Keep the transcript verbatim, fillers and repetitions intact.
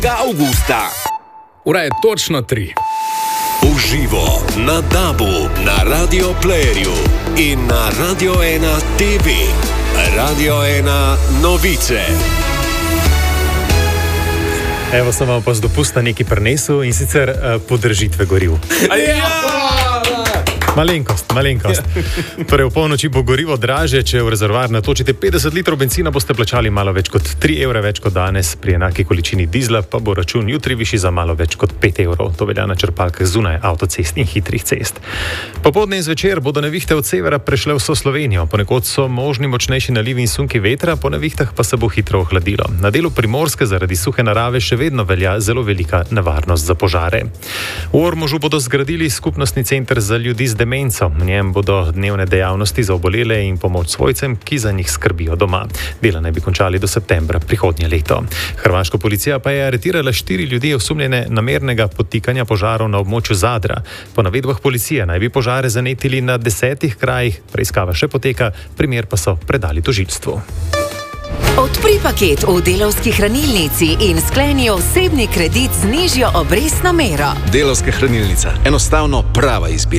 avgusta. Ura je točno tri. Uživo na Dabu, na Radio Playerju in na Radio ena T V. Radio ena novice. Evo sem vam pa z dopusta nekaj prinesel in sicer uh, podržitve goriv. Malenkost, malenkost. Torej, v polnoči bo gorivo dražje, če v rezervoar natočite petdeset litrov bencina, boste plačali malo več kot tri evre več kot danes, pri enaki količini dizla pa bo račun jutri višji za malo več kot pet evrov. To velja na črpalkah zunaj avtocest in hitrih cest. Popoldne in zvečer bodo nevihte od severa prešle vso Slovenijo. Ponekod so možni močnejši nalivi in sunki vetra, po nevihtah pa se bo hitro ohladilo. Na delu Primorske zaradi suhe narave še vedno velja zelo velika nevarnost za požare. V Ormožu bodo zgradili skupnostni center za ljudi z demenco. V njem bodo dnevne dejavnosti za obolele in pomoč svojcem, ki za njih skrbijo doma. Dela naj bi končali do septembra prihodnje leto. Hrvaška policija pa je aretirala štiri ljudi osumljene namernega podtikanja požarov na območju Zadra. Po navedbah policije naj bi požare zanetili na desetih krajih, preiskava še poteka, primer pa so predali tožilstvu. Odpri paket v Delavski hranilnici in skleni osebni kredit z nižjo obrestno mero. Delavska hranilnica. Enostavno prava izbira.